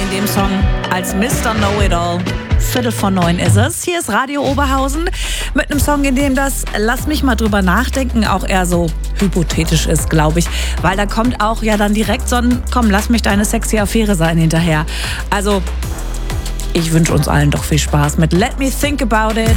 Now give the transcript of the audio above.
in dem Song als Mr. Know-It-All. 8:45 ist es. Hier ist Radio Oberhausen mit einem Song, in dem das Lass mich mal drüber nachdenken auch eher so hypothetisch ist, glaube ich. Weil da kommt auch ja dann direkt so ein Komm, lass mich deine sexy Affäre sein hinterher. Also, ich wünsche uns allen doch viel Spaß mit Let Me Think About It.